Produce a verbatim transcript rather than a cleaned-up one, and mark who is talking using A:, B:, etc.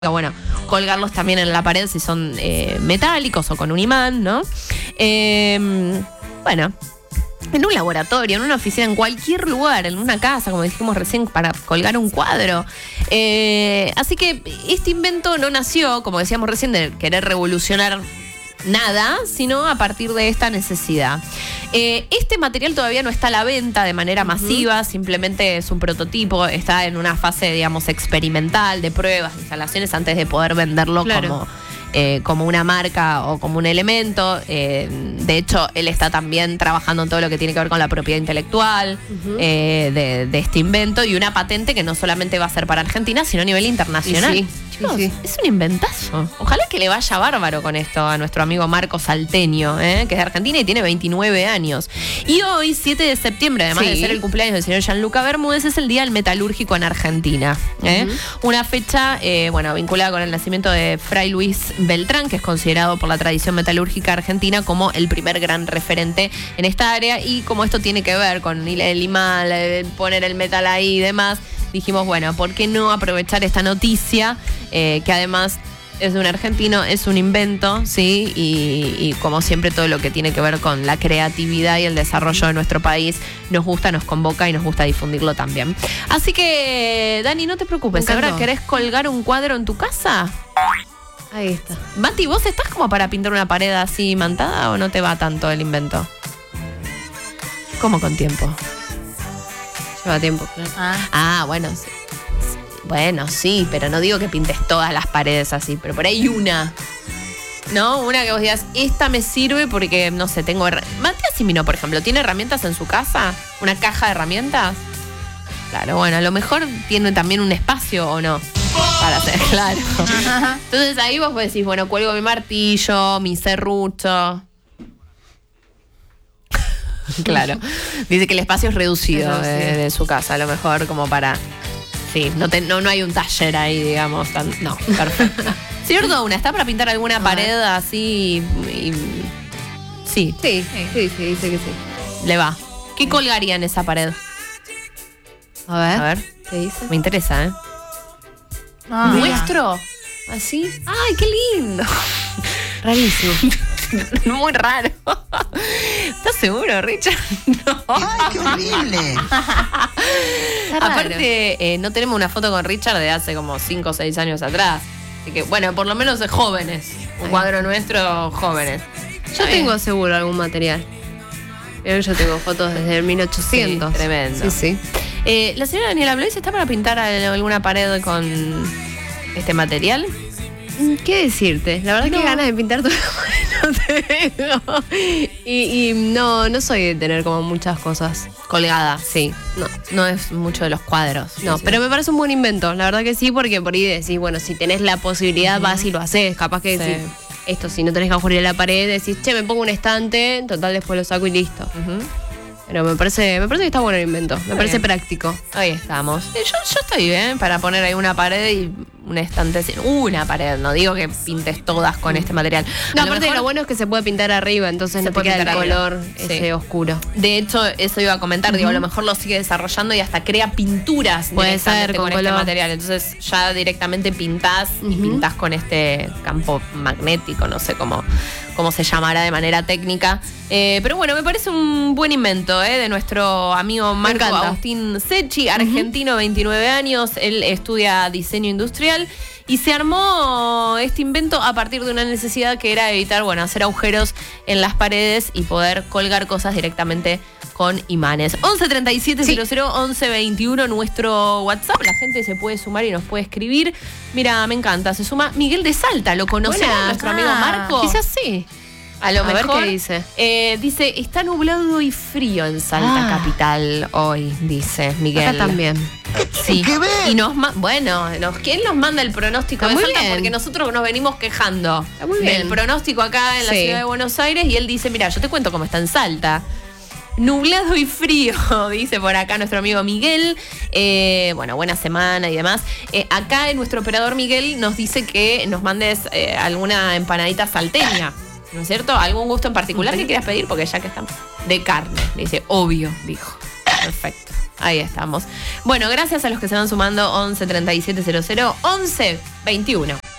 A: Bueno, colgarlos también en la pared si son eh, metálicos o con un imán, ¿no? Eh, bueno, en un laboratorio, en una oficina, en cualquier lugar, en una casa, como dijimos recién, para colgar un cuadro. Eh, así que este invento no nació, como decíamos recién, de querer revolucionar nada, sino a partir de esta necesidad. Eh, este material todavía no está a la venta de manera masiva, uh-huh. Simplemente es un prototipo, está en una fase, digamos, experimental, de pruebas, de instalaciones, antes de poder venderlo claro. como, eh, como una marca o como un elemento. Eh, de hecho, él está también trabajando en todo lo que tiene que ver con la propiedad intelectual uh-huh. eh, de, de este invento, y una patente que no solamente va a ser para Argentina, sino a nivel internacional. Sí. Chicos, sí, sí. Es un inventazo. Ojalá que le vaya bárbaro con esto a nuestro amigo Marco Salteño, ¿eh? Que es de Argentina y tiene veintinueve años. Y hoy, siete de septiembre, además sí. de ser el cumpleaños del señor Gianluca Bermúdez, es el Día del Metalúrgico en Argentina. ¿eh? Uh-huh. Una fecha, eh, bueno, vinculada con el nacimiento de Fray Luis Beltrán, que es considerado por la tradición metalúrgica argentina como el primer gran referente en esta área. Y como esto tiene que ver con el imán, poner el metal ahí y demás, dijimos, bueno, ¿por qué no aprovechar esta noticia? Eh, que además es de un argentino, es un invento, ¿sí? Y, y como siempre, todo lo que tiene que ver con la creatividad y el desarrollo de nuestro país nos gusta, nos convoca y nos gusta difundirlo también. Así que, Dani, no te preocupes. ¿Ahora querés colgar un cuadro en tu casa?
B: Ahí está.
A: Mati, ¿vos estás como para pintar una pared así imantada o no te va tanto el invento? ¿Cómo con tiempo?
B: Lleva tiempo, claro.
A: Ah, ah bueno, sí. Bueno, sí, pero no digo que pintes todas las paredes así, pero por ahí una, ¿no? Una que vos digas, esta me sirve porque, no sé, tengo... Her- Matías Simino, por ejemplo, ¿tiene herramientas en su casa? ¿Una caja de herramientas? Claro, bueno, a lo mejor tiene también un espacio, ¿o no? Para hacer, claro. Entonces ahí vos decís, bueno, cuelgo mi martillo, mi serrucho. Claro. Dice que el espacio es reducido, es reducido. De, de su casa, a lo mejor como para... Sí, no, te, no, no hay un taller ahí, digamos. Tan, no, perfecto. Señor Douna, ¿está para pintar alguna a pared ver. así? Y, y, sí.
B: Sí, sí, sí, sí, dice que sí.
A: Le va. ¿Qué colgaría en esa pared?
B: A ver.
A: A ver.
B: ¿Qué dice?
A: Me interesa, ¿eh?
B: Ah,
A: ¿Nuestro? ¿Así? ¡Ay, qué lindo!
B: Rarísimo.
A: Muy raro. ¿Estás seguro, Richard? No.
C: ¡Ay, qué horrible!
A: Aparte, eh, no tenemos una foto con Richard de hace como cinco o seis años atrás. Así que, bueno, por lo menos de jóvenes. Un Ay. cuadro nuestro, jóvenes.
B: Yo Ay. tengo seguro algún material. Pero yo tengo fotos desde el mil ochocientos.
A: Sí, tremendo.
B: Sí, sí.
A: Eh, la señora Daniela Blois está para pintar alguna pared con este material.
B: ¿Qué decirte? La verdad
A: no.
B: que ganas de pintar todo no tengo. Y, y no, no soy de tener como muchas cosas
A: colgadas.
B: Sí.
A: No, no es mucho de los cuadros.
B: No, sí, pero sí. me parece un buen invento. La verdad que sí, porque por ahí decís, bueno, si tenés la posibilidad, uh-huh. vas y lo haces. Capaz que sí. decís, esto, si no tenés que ajurar la pared, decís, che, me pongo un estante, total, después lo saco y listo. Uh-huh. Pero me parece, me parece que está bueno el invento. Me Muy parece bien. práctico.
A: Ahí estamos. Yo, yo estoy bien para poner ahí una pared y un estante. Una pared, no digo que pintes todas con mm. este material.
B: No, a aparte lo, lo bueno es que se puede pintar arriba, entonces no te queda el arriba. color ese sí. oscuro.
A: De hecho, eso iba a comentar, uh-huh. digo, a lo mejor lo sigue desarrollando y hasta crea pinturas
B: puede ser
A: con,
B: con
A: este
B: color.
A: material. Entonces ya directamente pintás uh-huh. y pintás con este campo magnético, no sé cómo, cómo se llamará de manera técnica. Eh, pero bueno, me parece un buen invento eh, de nuestro amigo Marco Agustín Secchi, argentino, uh-huh. veintinueve años. Él estudia diseño industrial y se armó este invento a partir de una necesidad que era evitar, bueno, hacer agujeros en las paredes y poder colgar cosas directamente con imanes. once treinta y siete cero cero once veintiuno, nuestro WhatsApp. La gente se puede sumar y nos puede escribir. Mira, me encanta. Se suma Miguel de Salta. ¿Lo conocerá nuestro
B: ah,
A: amigo Marco?
B: Quizás sí.
A: A lo
B: a
A: mejor,
B: ver qué dice.
A: Eh, dice, está nublado y frío en Salta
B: ah.
A: capital hoy, dice Miguel.
B: Acá también.
A: Sí. ¿Qué ves? Y nos ma- bueno, nos, ¿quién nos manda el pronóstico
B: está
A: de
B: muy
A: Salta?
B: bien.
A: Porque nosotros nos venimos quejando
B: está muy bien.
A: del pronóstico acá en la
B: sí.
A: ciudad de Buenos Aires y él dice, mira, yo te cuento cómo está en Salta. Nublado y frío, dice por acá nuestro amigo Miguel. Eh, bueno, buena semana y demás. Eh, acá nuestro operador Miguel nos dice que nos mandes eh, alguna empanadita salteña. ¿No es cierto? ¿Algún gusto en particular que quieras pedir? Porque ya que estamos de carne. Dice, obvio, dijo. Perfecto. Ahí estamos. Bueno, gracias a los que se van sumando. Once treinta y siete cero cero once veintiuno.